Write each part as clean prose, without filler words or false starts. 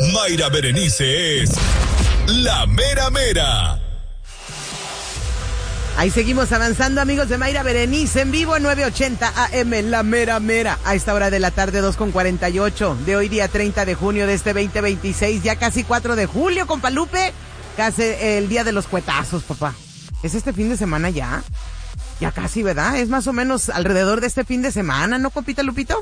Mayra Berenice es la mera mera. Ahí seguimos avanzando, amigos de Mayra Berenice, en vivo en 980 AM, la mera mera. A esta hora de la tarde, 2:48, de hoy día 30 de junio de este 2026, ya casi 4 de julio, compa Lupe. Casi el día de los cuetazos, papá. ¿Es este fin de semana ya? Ya casi, ¿verdad? Es más o menos alrededor de este fin de semana, ¿no, compita Lupito?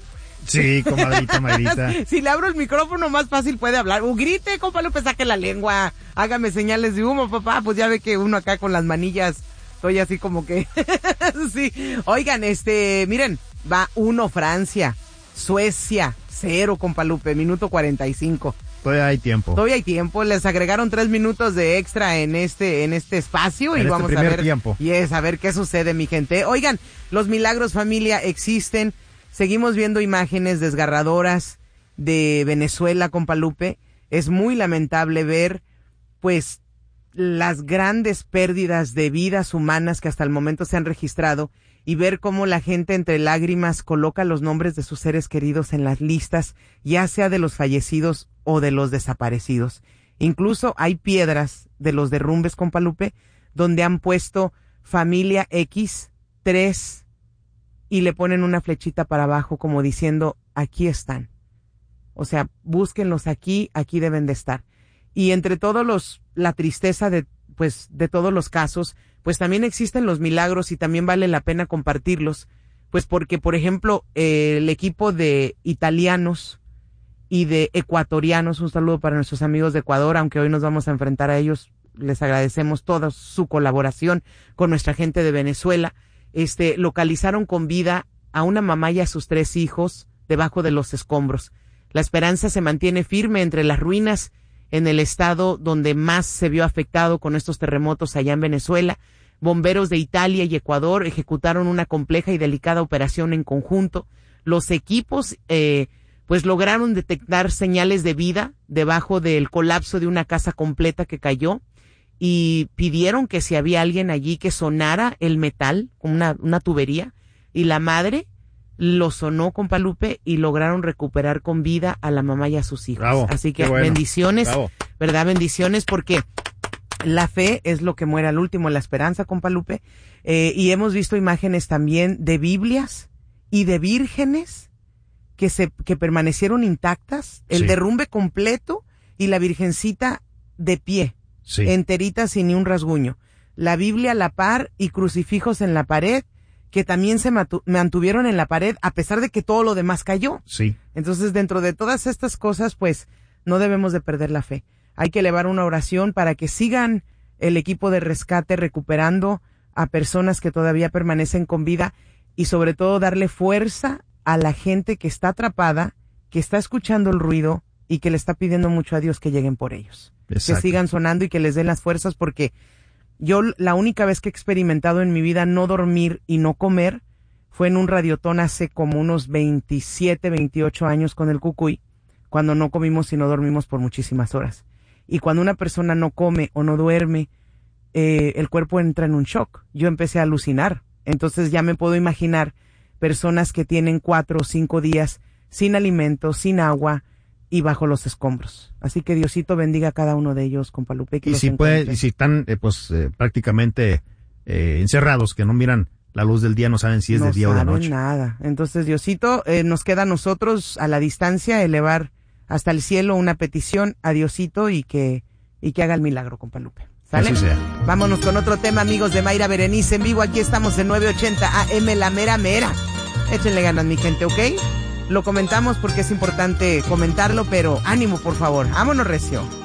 Sí, comadrita, Mayrita. Si le abro el micrófono, más fácil puede hablar. Grite, compa Lupe, saque la lengua. Hágame señales de humo, papá. Pues ya ve que uno acá con las manillas, estoy así como que... Sí. Oigan, miren, va 1 Francia, Suecia, 0, compa Lupe, minuto 45. Todavía hay tiempo. Todavía hay tiempo, les agregaron 3 minutos de extra en este espacio y vamos a ver. Tiempo. A ver qué sucede, mi gente. Oigan, los milagros, familia, existen. Seguimos viendo imágenes desgarradoras de Venezuela, compa Lupe. Es muy lamentable ver, pues, las grandes pérdidas de vidas humanas que hasta el momento se han registrado y ver cómo la gente entre lágrimas coloca los nombres de sus seres queridos en las listas, ya sea de los fallecidos o de los desaparecidos. Incluso hay piedras de los derrumbes, compa Lupe, donde han puesto familia X 3 y le ponen una flechita para abajo como diciendo, aquí están. O sea, búsquenlos aquí deben de estar. Y entre todos la tristeza de todos los casos, pues también existen los milagros y también vale la pena compartirlos, pues porque, por ejemplo, el equipo de italianos y de ecuatorianos, un saludo para nuestros amigos de Ecuador, aunque hoy nos vamos a enfrentar a ellos, les agradecemos toda su colaboración con nuestra gente de Venezuela. Localizaron con vida a una mamá y a sus 3 hijos debajo de los escombros. La esperanza se mantiene firme entre las ruinas en el estado donde más se vio afectado con estos terremotos allá en Venezuela. Bomberos de Italia y Ecuador ejecutaron una compleja y delicada operación en conjunto. Los equipos, pues lograron detectar señales de vida debajo del colapso de una casa completa que cayó. Y pidieron que si había alguien allí que sonara el metal, una tubería, y la madre lo sonó, compa Lupe, y lograron recuperar con vida a la mamá y a sus hijos. Bravo, así que bueno. bendiciones, Bravo. ¿Verdad? Bendiciones, porque la fe es lo que muere al último, la esperanza, compa Lupe. Y hemos visto imágenes también de Biblias y de vírgenes que permanecieron intactas, el Sí. derrumbe completo y la virgencita de pie. Sí. Enterita sin ni un rasguño. La Biblia a la par y crucifijos en la pared que también se mantuvieron en la pared a pesar de que todo lo demás cayó. Sí. Entonces, dentro de todas estas cosas, pues, no debemos de perder la fe. Hay que elevar una oración para que sigan el equipo de rescate recuperando a personas que todavía permanecen con vida y sobre todo darle fuerza a la gente que está atrapada, que está escuchando el ruido y que le está pidiendo mucho a Dios que lleguen por ellos. Exacto. Que sigan sonando y que les den las fuerzas, porque yo la única vez que he experimentado en mi vida no dormir y no comer fue en un radiotón hace como unos 27, 28 años con el Cucuy, cuando no comimos y no dormimos por muchísimas horas. Y cuando una persona no come o no duerme, el cuerpo entra en un shock. Yo empecé a alucinar. Entonces ya me puedo imaginar personas que tienen 4 o 5 días sin alimento, sin agua, y bajo los escombros. Así que Diosito bendiga a cada uno de ellos, compa Lupe. Y si están prácticamente encerrados, que no miran la luz del día, no saben si es de día o de noche. No saben nada. Entonces, Diosito, nos queda a nosotros a la distancia elevar hasta el cielo una petición a Diosito y que haga el milagro, compa Lupe. ¿Sale? Así sea. Vámonos con otro tema, amigos de Mayra Berenice en vivo. Aquí estamos en 980 AM, la mera mera. Échenle ganas, mi gente, ¿ok? Lo comentamos porque es importante comentarlo, pero ánimo, por favor. Vámonos, recio.